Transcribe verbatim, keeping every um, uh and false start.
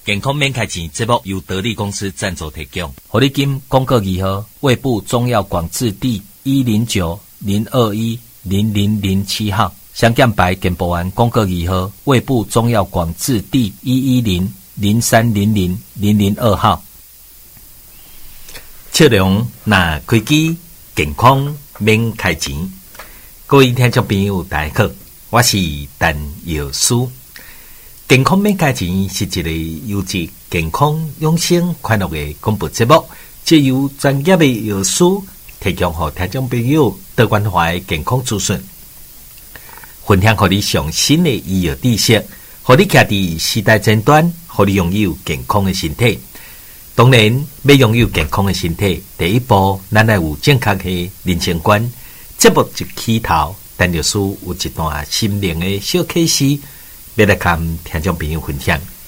健康免开钱节目由得力公司赞助提供。活力金广告二号，胃部中药广治第一零九零二一零零零七号，香港白健保丸广告二号，胃部中药广治第一一零零三零零零零二号。笑容那开机，健康免开钱。各位听众朋友，大家好，我是陈药师。健康免开钱是一个优质健康养生快乐的广播节目，借由专业的药师提供给听众朋友多元化的健康资讯，分享给你上新的医药知识，让你徛在时代尖端，让你拥有健康的身体。当然，要拥有健康的身体，第一步咱要有正确的人生观。节目一起头，陈药师有一段心灵的小启示，要来跟听众朋友分享。